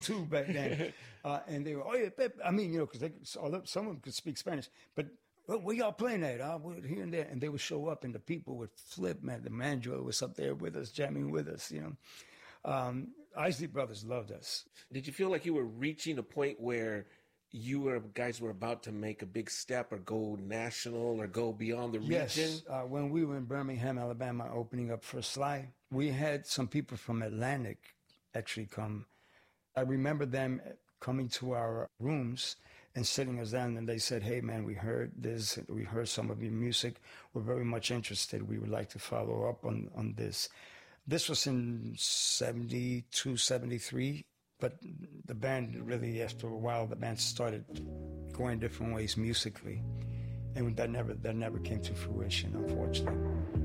too back then. And they were, oh, yeah, Pepe. I mean, because some of them could speak Spanish, but where y'all playing at? We're here and there. And they would show up and the people would flip, man. The Mandrill was up there with us, jamming with us, Isley Brothers loved us. Did you feel like you were reaching a point where guys were about to make a big step or go national or go beyond the region? Yes. When we were in Birmingham, Alabama, opening up for Sly, we had some people from Atlantic actually come. I remember them coming to our rooms and sitting us down, and they said, hey, man, we heard this. We heard some of your music. We're very much interested. We would like to follow up on this. This was in 72, 73. But the band really, after a while, the band started going different ways musically. And that never came to fruition, unfortunately.